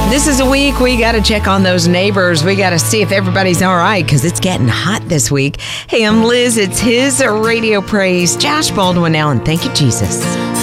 This is a week we got to check on those neighbors. We got to see if everybody's all right because it's getting hot this week. Hey, I'm Liz. It's his radio praise. Josh Baldwin now, and thank you, Jesus.